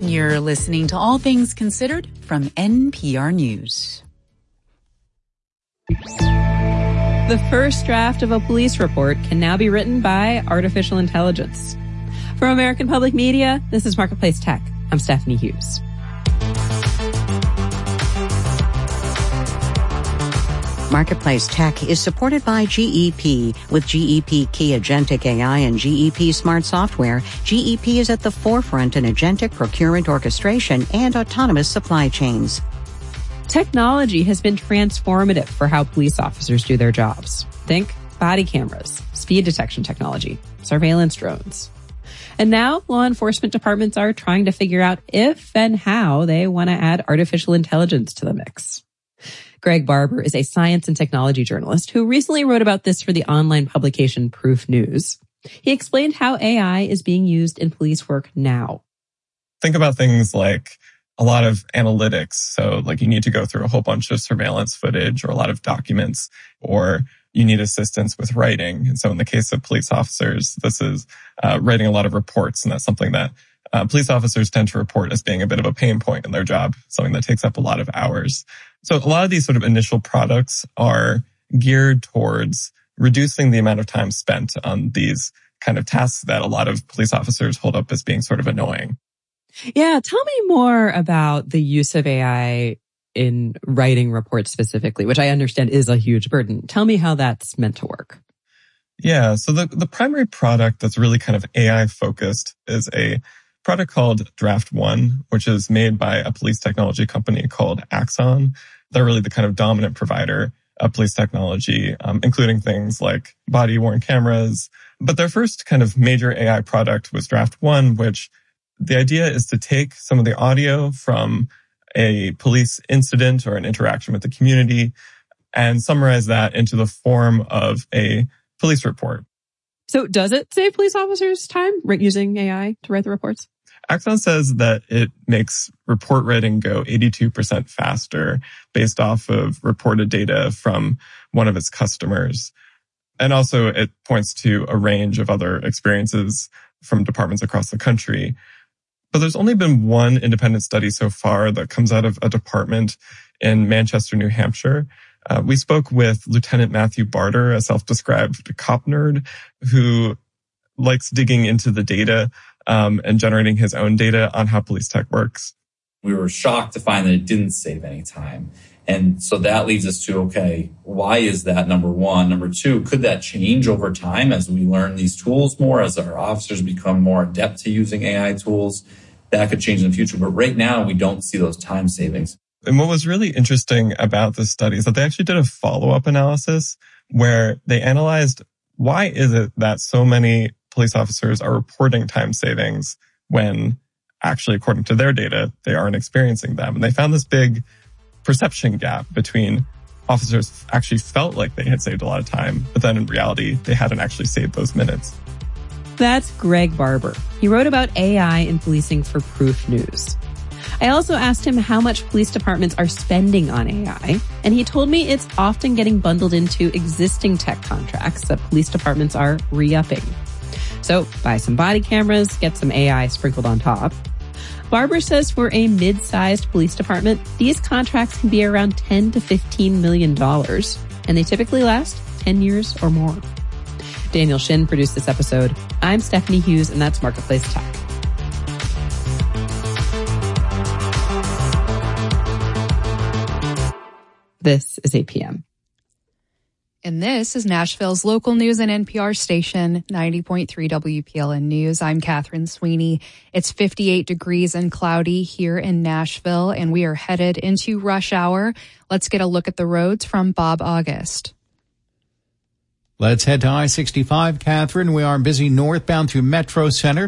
You're listening to All Things Considered from NPR News. The first draft of a police report can now be written by artificial intelligence. From American Public Media, this is Marketplace Tech. I'm Stephanie Hughes. Marketplace Tech is supported by GEP. With GEP Key Agentic AI and GEP Smart Software, GEP is at the forefront in agentic procurement orchestration and autonomous supply chains. Technology has been transformative for how police officers do their jobs. Think body cameras, speed detection technology, surveillance drones. And now law enforcement departments are trying to figure out if and how they want to add artificial intelligence to the mix. Greg Barber is a science and technology journalist who recently wrote about this for the online publication Proof News. He explained how AI is being used in police work now. Think about things like a lot of analytics. So like you need to go through a whole bunch of surveillance footage or a lot of documents, or you need assistance with writing. And so in the case of police officers, this is writing a lot of reports. And that's something that police officers tend to report as being a bit of a pain point in their job, something that takes up a lot of hours. So a lot of these sort of initial products are geared towards reducing the amount of time spent on these kind of tasks that a lot of police officers hold up as being sort of annoying. Yeah, tell me more about the use of AI in writing reports specifically, which I understand is a huge burden. Tell me how that's meant to work. Yeah, so the primary product that's really kind of AI focused is a product called Draft One, which is made by a police technology company called Axon. They're really the kind of dominant provider of police technology, including things like body-worn cameras. But their first kind of major AI product was Draft One, which the idea is to take some of the audio from a police incident or an interaction with the community and summarize that into the form of a police report. So does it save police officers time using AI to write the reports? Axon says that it makes report writing go 82% faster based off of reported data from one of its customers. And also it points to a range of other experiences from departments across the country. But there's only been one independent study so far that comes out of a department in Manchester, New Hampshire. We spoke with Lieutenant Matthew Barter, a self-described cop nerd who likes digging into the data and generating his own data on how police tech works. We were shocked to find that it didn't save any time. And so that leads us to, okay, why is that, number one? Number two, could that change over time as we learn these tools more, as our officers become more adept to using AI tools? That could change in the future. But right now, we don't see those time savings. And what was really interesting about this study is that they actually did a follow-up analysis where they analyzed why is it that so many police officers are reporting time savings when actually, according to their data, they aren't experiencing them. And they found this big perception gap between officers actually felt like they had saved a lot of time, but then in reality, they hadn't actually saved those minutes. That's Greg Barber. He wrote about AI in policing for Proof News. I also asked him how much police departments are spending on AI, and he told me it's often getting bundled into existing tech contracts that police departments are re-upping. So buy some body cameras, get some AI sprinkled on top. Barber says for a mid-sized police department, these contracts can be around $10 to $15 million, and they typically last 10 years or more. Daniel Shin produced this episode. I'm Stephanie Hughes, and that's Marketplace Tech. This is 8 p.m. And this is Nashville's local news and NPR station, 90.3 WPLN News. I'm Catherine Sweeney. It's 58 degrees and cloudy here in Nashville, and we are headed into rush hour. Let's get a look at the roads from Bob August. Let's head to I-65, Catherine. We are busy northbound through Metro Center.